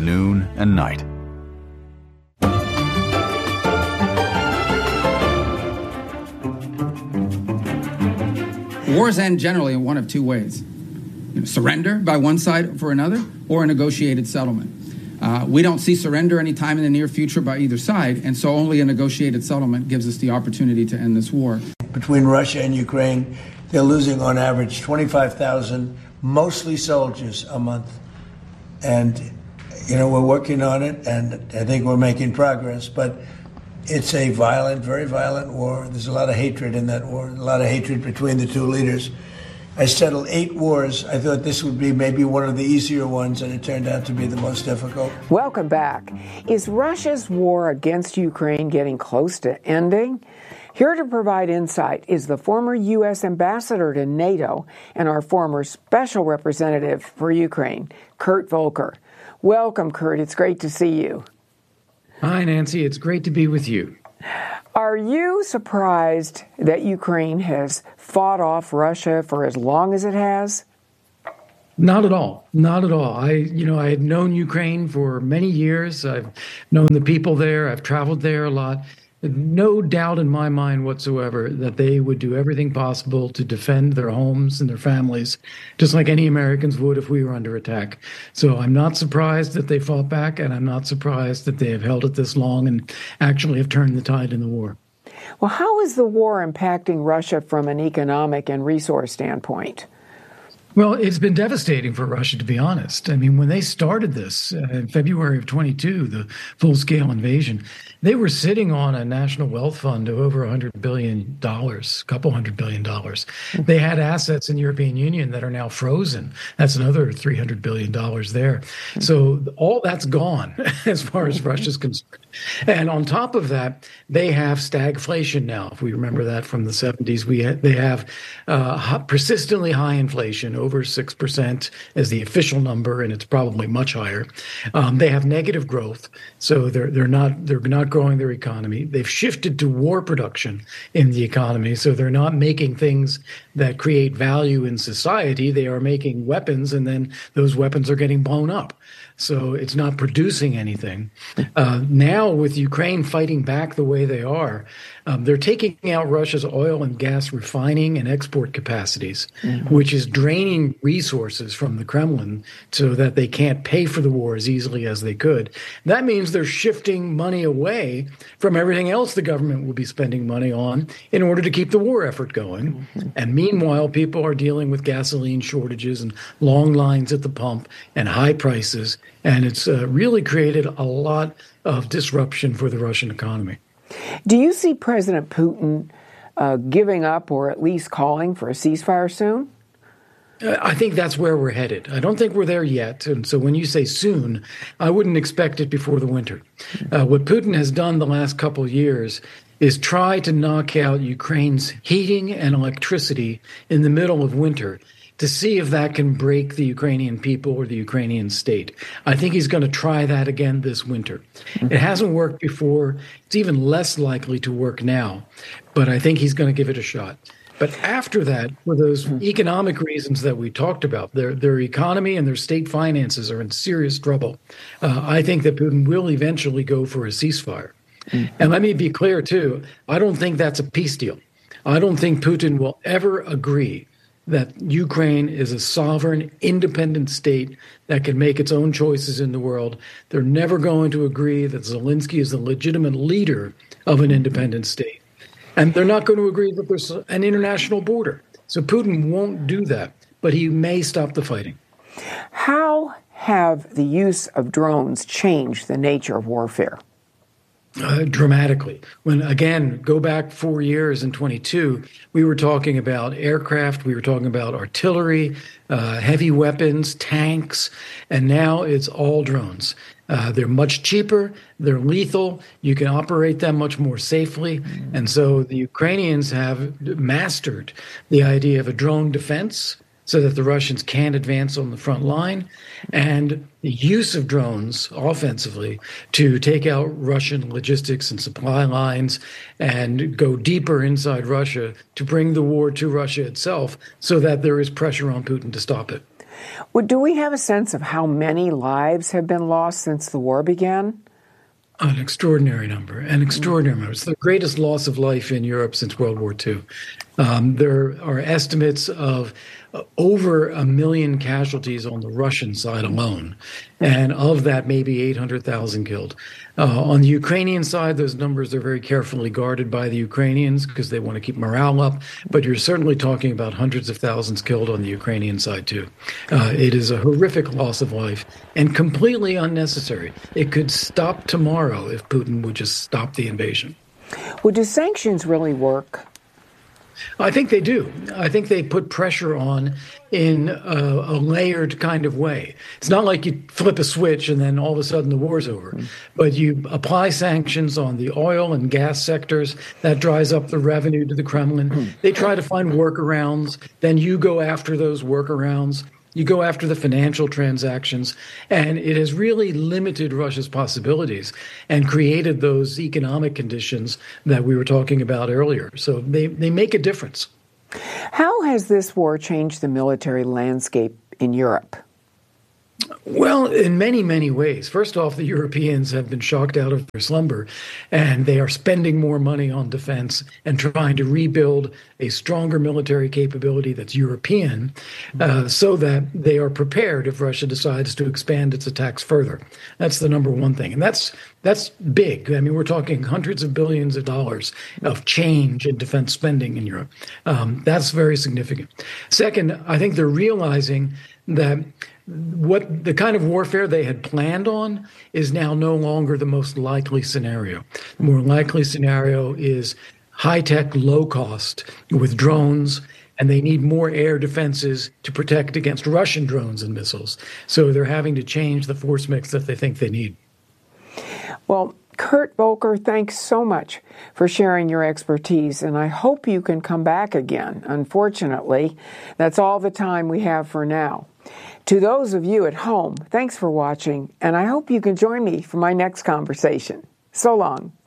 noon and night. Wars end generally in one of two ways. Surrender by one side for another, or a negotiated settlement. We don't see surrender anytime in the near future by either side, and so only a negotiated settlement gives us the opportunity to end this war. Between Russia and Ukraine, they're losing on average 25,000, mostly soldiers, a month. And, we're working on it, and I think we're making progress, but it's a violent, very violent war. There's a lot of hatred in that war, a lot of hatred between the two leaders. I settled 8 wars. I thought this would be maybe one of the easier ones, and it turned out to be the most difficult. Welcome back. Is Russia's war against Ukraine getting close to ending? Here to provide insight is the former U.S. ambassador to NATO and our former special representative for Ukraine, Kurt Volker. Welcome, Kurt. It's great to see you. Hi, Nancy. It's great to be with you. Are you surprised that Ukraine has fought off Russia for as long as it has? Not at all. Not at all. I had known Ukraine for many years. I've known the people there. I've traveled there a lot. No doubt in my mind whatsoever that they would do everything possible to defend their homes and their families, just like any Americans would if we were under attack. So I'm not surprised that they fought back, and I'm not surprised that they have held it this long and actually have turned the tide in the war. Well, how is the war impacting Russia from an economic and resource standpoint? Well, it's been devastating for Russia, to be honest. I mean, when they started this in February of 22, the full-scale invasion, they were sitting on a national wealth fund of over $100 billion, a couple $100 billion. They had assets in the European Union that are now frozen. That's another $300 billion there. So all that's gone as far as Russia's concerned. And on top of that, they have stagflation now. If we remember that from the 70s, they have persistently high inflation, over 6% as the official number, and it's probably much higher. They have negative growth, so they're not growing their economy. They've shifted to war production in the economy, so they're not making things that create value in society. They are making weapons, and then those weapons are getting blown up. So it's not producing anything. Now, with Ukraine fighting back the way they are, they're taking out Russia's oil and gas refining and export capacities, which is draining resources from the Kremlin so that they can't pay for the war as easily as they could. That means they're shifting money away from everything else the government would be spending money on in order to keep the war effort going. And meanwhile, people are dealing with gasoline shortages and long lines at the pump and high prices. And it's really created a lot of disruption for the Russian economy. Do you see President Putin giving up or at least calling for a ceasefire soon? I think that's where we're headed. I don't think we're there yet. And so when you say soon, I wouldn't expect it before the winter. What Putin has done the last couple of years is try to knock out Ukraine's heating and electricity in the middle of winter to see if that can break the Ukrainian people or the Ukrainian state. I think he's going to try that again this winter. It hasn't worked before. It's even less likely to work now, but I think he's going to give it a shot. But after that, for those economic reasons that we talked about, their economy and their state finances are in serious trouble. I think that Putin will eventually go for a ceasefire. And let me be clear, too, I don't think that's a peace deal. I don't think Putin will ever agree that Ukraine is a sovereign, independent state that can make its own choices in the world. They're never going to agree that Zelensky is the legitimate leader of an independent state. And they're not going to agree that there's an international border. So Putin won't do that, but he may stop the fighting. How have the use of drones changed the nature of warfare? Dramatically. When, again, go back 4 years in 22, we were talking about aircraft, we were talking about artillery, heavy weapons, tanks, and now it's all drones. They're much cheaper, they're lethal, you can operate them much more safely. And so the Ukrainians have mastered the idea of a drone defense so that the Russians can't advance on the front line, and the use of drones offensively to take out Russian logistics and supply lines and go deeper inside Russia to bring the war to Russia itself so that there is pressure on Putin to stop it. Do we have a sense of how many lives have been lost since the war began? An extraordinary number, It's the greatest loss of life in Europe since World War II. There are estimates of over 1 million casualties on the Russian side alone, and of that, maybe 800,000 killed. On the Ukrainian side, those numbers are very carefully guarded by the Ukrainians because they want to keep morale up, but you're certainly talking about hundreds of thousands killed on the Ukrainian side, too. It is a horrific loss of life and completely unnecessary. It could stop tomorrow if Putin would just stop the invasion. Well, do sanctions really work? I think they do. I think they put pressure on in a layered kind of way. It's not like you flip a switch and then all of a sudden the war's over. But you apply sanctions on the oil and gas sectors. That dries up the revenue to the Kremlin. They try to find workarounds. Then you go after those workarounds. You go after the financial transactions, and it has really limited Russia's possibilities and created those economic conditions that we were talking about earlier. So they make a difference. How has this war changed the military landscape in Europe? Well, in many, many ways. First off, the Europeans have been shocked out of their slumber, and they are spending more money on defense and trying to rebuild a stronger military capability that's European, so that they are prepared if Russia decides to expand its attacks further. That's the number one thing. And that's big. I mean, we're talking hundreds of billions of dollars of change in defense spending in Europe. That's very significant. Second, I think they're realizing that what the kind of warfare they had planned on is now no longer the most likely scenario. The more likely scenario is high-tech, low-cost with drones, and they need more air defenses to protect against Russian drones and missiles. So they're having to change the force mix that they think they need. Well, Kurt Volker, thanks so much for sharing your expertise, and I hope you can come back again. Unfortunately, that's all the time we have for now. To those of you at home, thanks for watching, and I hope you can join me for my next conversation. So long.